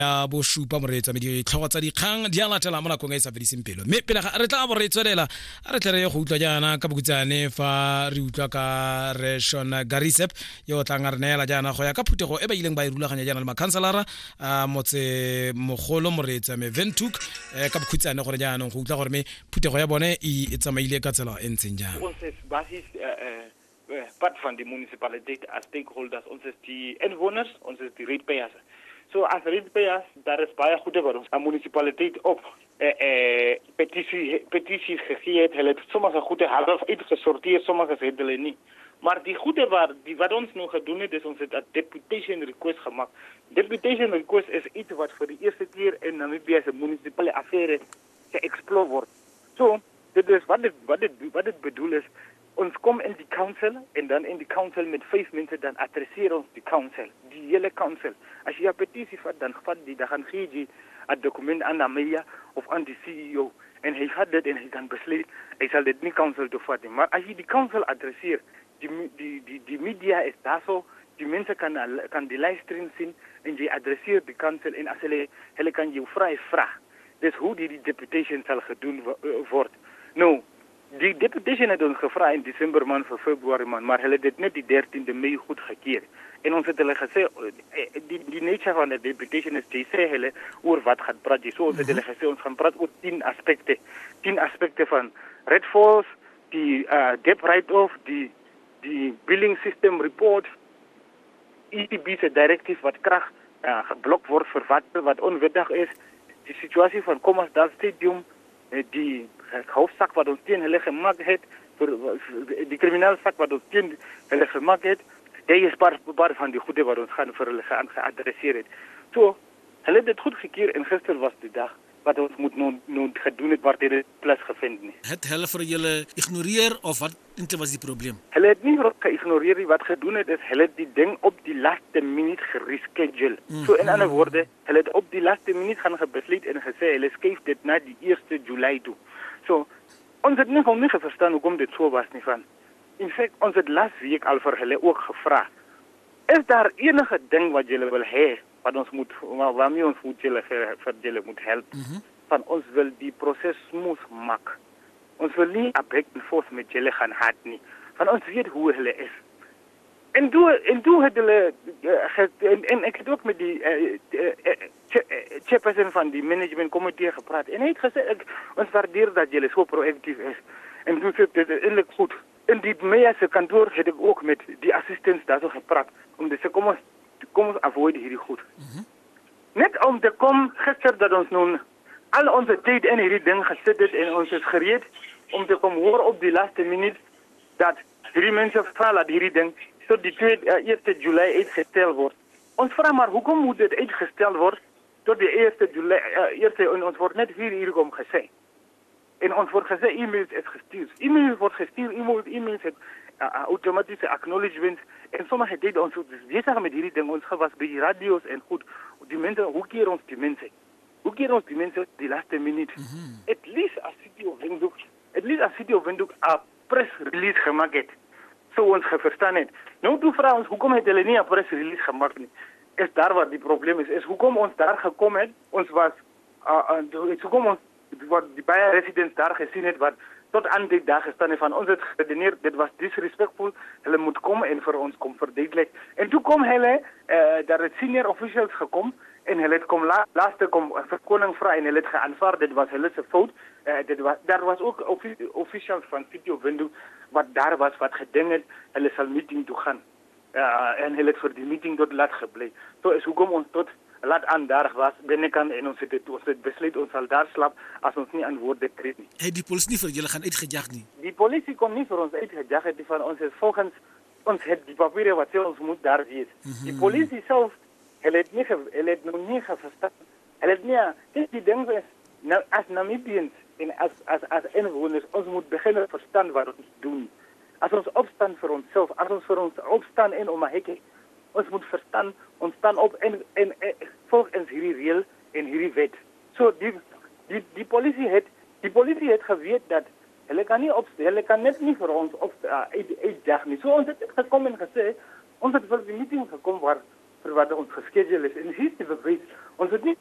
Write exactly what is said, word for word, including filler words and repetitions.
ya bo shupa moreetsa di tlhogo tsa dikgang di a latela mo nakong e sa fediseng pelo mme pele ga re tla bo re tswelela a re tle re go utlwa jaana ka bokutsane fa re utlwa ka Reshon Garisep yo tlang a re neela jaana go ya ka phutego e ba ileng ba e rulaganya jaana le makhanselara a motse mogolo moreetsa me Windhoek ka bokutsane gore jaana go utlwa gore me phutego ya bone e tsamaile ka tsela e ntseng jang. Ons is basis part van die municipaliteit as stakeholders, ons is die inwoners, ons is die ratepayers. So as ratepayers, daar is baie goede wat ons aan municipaliteit op eh, eh, petitie, petities gegee het. Hulle het sommige goede half uitgesorteer, sommige het hulle nie. Maar die goede wat, die wat ons nou gedoen het, is ons het 'n deputation request gemaakt. Deputation request is iets wat voor de eerste keer in Namibia se municipale affære geëxploreerd wordt. So, dit is wat dit, wat dit, wat dit bedoel is. Ons kom in die council en dan in die council met vijf mensen, dan adresseer ons die council, die hele council. Als je een petitie vat, dan vat die, dan gaan geef je het document aan de media of aan de C E O. En hij vat dit en hij dan besluit, hij zal dit niet council te vatten. Maar als je die council adresseert, die, die, die, die media is daar zo, die mensen kan, kan die livestream zien en je adresseert de council en als hulle, hulle kan je vrij vragen. Dus hoe die, die deputation zal gedaan wordt. Nou, die deputation het ons gevraagd in december maand voor februari maand, maar hulle het dit net die dertiende mei goed gekeer. En ons het hulle gesê, die, die nature van de deputation is, die sê hulle oor wat gaat praat. So ons het hulle gesê, ons gaan praat oor tien aspekte. Tien aspekte van redfalls, die uh, debt write-off, die, die billing system report, E T B se directive wat krag uh, geblok wordt voor wat, wat onwettig is, die situatie van Kommersdal Stadium, die hoofdzaak wat ons tegen hulle gemaakt het, die criminele zaak wat ons tegen hulle gemaakt het, die is paar, paar van die goede wat ons gaan vir hulle geadresseer het. So, hulle het dit goed gekeer en gister was die dag wat ons moet nou, nou gedoen het waar dit plaasgevind nie. Het hulle vir julle ignoreer of wat eintlik was die probleem? Hulle het nie geïgnoreer nie. Wat gedoen het is hulle het die ding op die laaste minuut gereschedule. Mm. So in ander woorde, hulle het op die laaste minuut gaan gebesluit en gesê hulle skuif dit na die eerste Julie toe. So, ons het nie, nie verstaan hoekom dit so was nie van. In fact, ons het laas week al vir hulle ook gevra. Is daar enige ding wat julle wil hê wat ons moet, waarmee ons moet julle vir, vir julle moet help? Mm-hmm. Van ons wil die proses smooth maak. Ons wil nie 'n back and forth met julle gaan hard nie. Van ons weet hoe hulle is. En toe en toe het hulle uh, en, en ek het ook met die uh, uh, chairperson van die management komitee gepraat en hy het gesê ek, ons waardeer dat julle so proactief is. En toen sê dit eintlik goed. In die meia se kantoor het ek ook met die assistants daarso gepraat om te sê kom ons kom ons avoid hierdie goed. Mm-hmm. Net om te kom gister dat ons nou al onze tyd in hierdie ding gesit het en ons is gereed om te kom hoor op die laaste minuut dat drie mense vra dat hierdie ding tot die eerste Julie uitgestel word. Ons vra maar hoekom moet dit uitgestel word tot die eerste Julie uh, eerste en ons word net vier uur kom gesê. En ons word gesê e-mails is gestuur. E-mails word gestuur, e-mails, e-mails het uh, automatische acknowledgements en sommige tyd ons besig met hierdie ding, ons was by die radio's en goed, die mense, hoe keer ons die mense? Hoe keer ons die mense die laaste minuut? Mm-hmm. At least as City of Windhoek, at least as City of Windhoek 'n press release gemaak het. So ons geverstaan het. Nou toe vra ons, hoekom het hulle nie 'n press release gemaak nie? Is daar waar die probleem is, is hoekom ons daar gekom het, ons was, uh, uh, hoekom ons, wat die baie residents daar gesien het, wat tot aan dit daar gestaan het van ons het geredeneer, dit was disrespectful, hulle moet kom en vir ons kom verduidelik. En toe kom hulle, uh, daar het senior officials gekom, en hulle het kom la, laaste kom verkoning vra en hulle het geaanvaar, dit was hulle se fout. Uh, dit was, daar was ook officials van City of Windhoek wat daar was, wat geding het, hulle sal meeting toe gaan. Uh, en hulle het vir die meeting tot laat gebly. So is hoekom ons tot laat aan daar was, binnekant en ons het, het, ons het besluit ons sal daar slap as ons nie antwoorde kry nie. Hey, die polisie nie vir julle gaan uitgejag nie? Die polisie kon nie vir ons uitgejag het, die van ons is volgens ons het die papiere wat sê ons moet daar wees. Mm-hmm. Die polisie self, hulle het nie, hulle het nog nie verstaan. Hulle het nie, dit die ding is, nou, as Namibians en as, as, as inwoners, ons moet beginnen verstaan wat ons doen. As ons opstaan vir onsself, as ons vir ons opstaan en om 'n hekke, ons moet verstaan, ons staan op en, en, en volgens hierdie reël en hierdie wet. So die die die polisie het die polisie het geweet dat hulle kan nie op hulle kan net nie vir ons op uh, uitdag nie. So ons het gekom en gesê, ons het vir die meeting gekom waar vir wat ons geskedule is. En hier is die bewys. Ons het nie